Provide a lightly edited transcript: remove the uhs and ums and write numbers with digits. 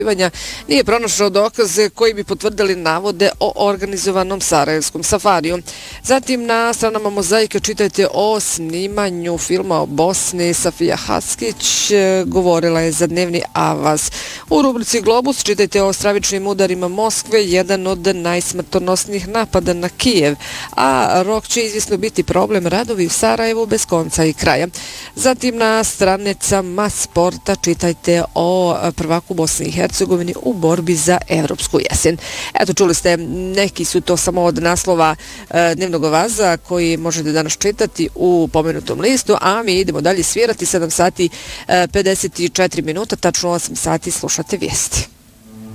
nije pronašao dokaze koji bi potvrdili navode o organizovannom sarajevskom safariju. Zatim na stranama Mozaika čitajte o snimanju filma o Bosni. Safija Haskić govorila je za Dnevni Avaz. U rubrici Globus čitajte o stravičnim udarima Moskve, jedan od najsmrtonosnijih napada na Kijev, a rok će izvjesno biti problem, radovi u Sarajevu bez konca i kraja. Zatim na stranicama sporta čitajte o prvaku Bosni i Hercegovini u borbi za evropsku jesen. Eto, čuli ste, neki su to samo od naslova Dnevnog Avaza koji možete danas čitati u pomenutom listu, a mi idemo dalje svirati. 7 sati 54 minuta, tačno 8 sati slušate vijesti.